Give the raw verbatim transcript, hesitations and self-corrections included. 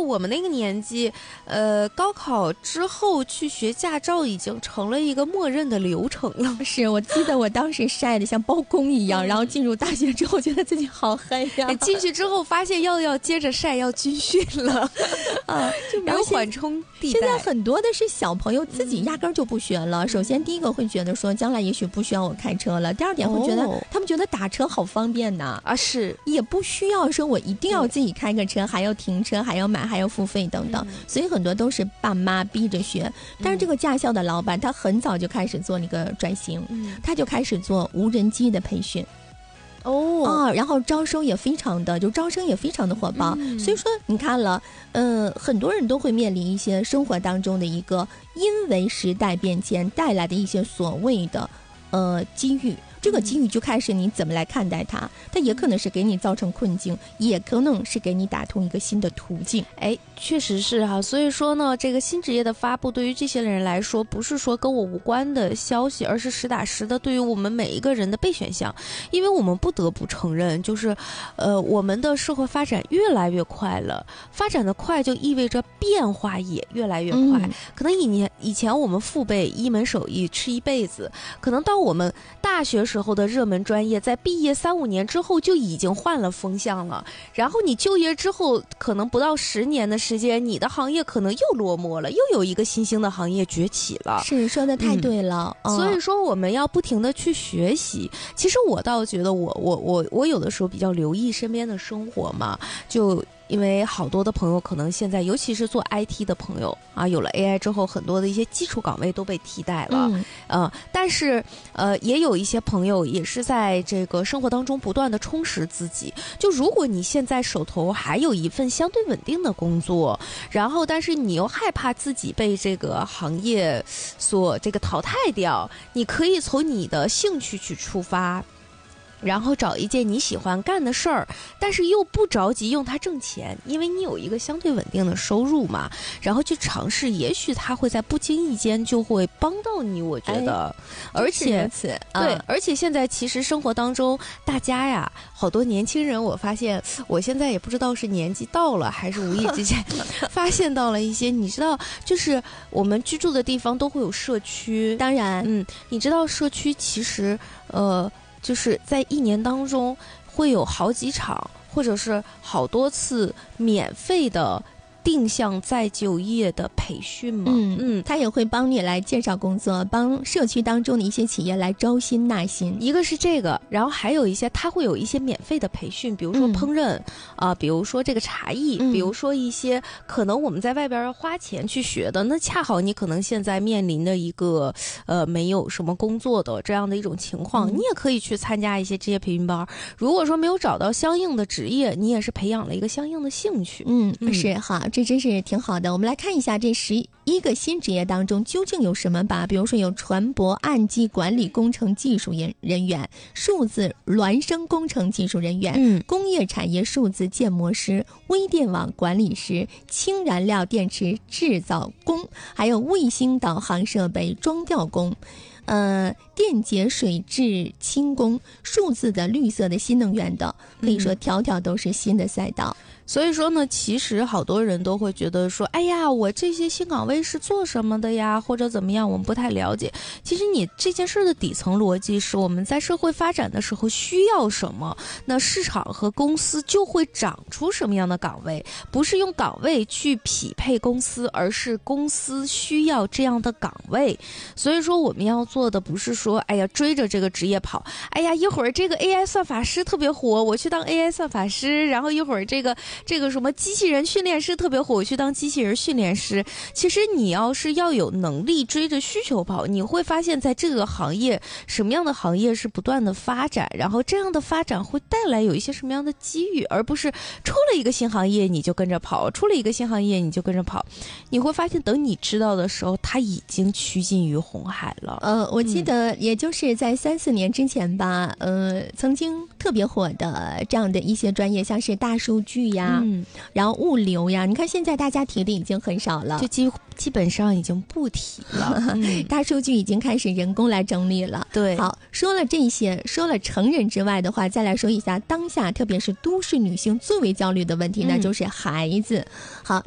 我们那个年纪，呃，高考之后去学驾照已经成了一个默认的流程了。 是我记得我当时晒得像包公一样，然后进入大学之后觉得自己好黑呀， 进去之后发现要要接着晒要军训了啊，就没有缓冲地带。 现在很多的是小朋友自己压根儿就不学了、嗯、首先第一个会觉得说将来也许不需要我开车了，第二点会觉得、哦、他们觉得打车好方便呐啊，是也不需要说我一定要自己开个车、嗯、还要停车还要买还要付费等等、嗯、所以很多都是爸妈逼着学。但是这个驾校的老板他很早就开始做那个转型、嗯、他就开始做无人机的培训哦、 啊，然后招收也非常的就招生也非常的火爆、嗯、所以说你看了呃，很多人都会面临一些生活当中的一个因为时代变迁带来的一些所谓的呃机遇，这个机遇就开始你怎么来看待它，它也可能是给你造成困境，也可能是给你打通一个新的途径。 哎，确实是哈、啊。所以说呢，这个新职业的发布对于这些人来说不是说跟我无关的消息，而是实打实的对于我们每一个人的备选项。因为我们不得不承认，就是呃我们的社会发展越来越快了，发展的快就意味着变化也越来越快、嗯、可能以年以前我们父辈一门手艺吃一辈子，可能到我们大学时候的热门专业在毕业三五年之后就已经换了风向了，然后你就业之后可能不到十年的时间，你的行业可能又落寞了，又有一个新兴的行业崛起了。 是说的太对了、 嗯哦、所以说我们要不停的去学习。其实我倒觉得我我我我有的时候比较留意身边的生活嘛，就因为好多的朋友可能现在尤其是做 I T 的朋友啊，有了 A I 之后很多的一些基础岗位都被替代了、嗯呃、但是呃也有一些朋友也是在这个生活当中不断的充实自己。就如果你现在手头还有一份相对稳定的工作，然后但是你又害怕自己被这个行业所这个淘汰掉，你可以从你的兴趣去出发，然后找一件你喜欢干的事儿，但是又不着急用它挣钱，因为你有一个相对稳定的收入嘛，然后去尝试，也许它会在不经意间就会帮到你，我觉得、哎、而且对、 嗯、而且现在其实生活当中大家呀，好多年轻人，我发现我现在也不知道是年纪到了还是无意之间发现到了一些，你知道就是我们居住的地方都会有社区， 当然嗯，你知道社区其实呃就是在一年当中会有好几场或者是好多次免费的定向再就业的培训吗？ 嗯嗯，他也会帮你来介绍工作，帮社区当中的一些企业来招新纳新。 一个是这个，然后还有一些他会有一些免费的培训，比如说烹饪啊、嗯呃，比如说这个茶艺、嗯，比如说一些可能我们在外边花钱去学的，那恰好你可能现在面临的一个呃没有什么工作的这样的一种情况、嗯，你也可以去参加一些这些培训班。如果说没有找到相应的职业，你也是培养了一个相应的兴趣。 嗯，嗯是好。这真是挺好的。我们来看一下这十一个新职业当中究竟有什么吧。比如说有船舶岸基管理工程技术人员、数字孪生工程技术人员、嗯、工业产业数字建模师、微电网管理师、氢燃料电池制造工，还有卫星导航设备装吊工。呃，电解水质轻工、数字的、绿色的、新能源的，可以说条条都是新的赛道。嗯， 所以说呢，其实好多人都会觉得说，哎呀，我这些新岗位是做什么的呀，或者怎么样，我们不太了解。其实你这件事的底层逻辑是我们在社会发展的时候需要什么，那市场和公司就会长出什么样的岗位，不是用岗位去匹配公司，而是公司需要这样的岗位。所以说我们要做的不是说，哎呀，追着这个职业跑，哎呀，一会儿这个 A I 算法师特别火，我去当 A I 算法师，然后一会儿这个这个什么机器人训练师特别火，我去当机器人训练师。其实你要是要有能力追着需求跑，你会发现在这个行业什么样的行业是不断的发展，然后这样的发展会带来有一些什么样的机遇，而不是出了一个新行业你就跟着跑，出了一个新行业你就跟着跑。你会发现等你知道的时候，它已经趋近于红海了。 呃，我记得也就是在三四年之前吧，呃，曾经特别火的这样的一些专业，像是大数据呀，嗯，然后物流呀，你看现在大家提的已经很少了， 就基基本上已经不提了。 嗯、大数据已经开始人工来整理了。 对， 好，说了这些，说了成人之外的话，再来说一下当下特别是都市女性最为焦虑的问题，嗯、那就是孩子。好。